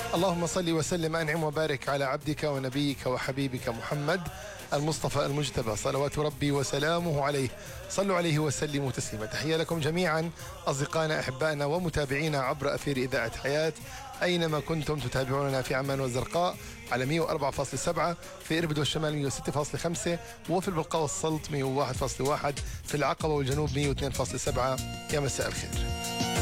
اللهم صل وسلم أنعم وبارك على عبدك ونبيك وحبيبك محمد المصطفى المجتبى، صلوات ربي وسلامه عليه. صلوا عليه وسلموا تسليما. تحية لكم جميعا أصدقائنا أحبائنا ومتابعينا عبر أثير إذاعة حياة أينما كنتم تتابعوننا في عمان والزرقاء على 104.7، في إربد والشمال 106.5، وفي البلقاء والسلط 101.1، في العقبة والجنوب 102.7. يا مساء الخير.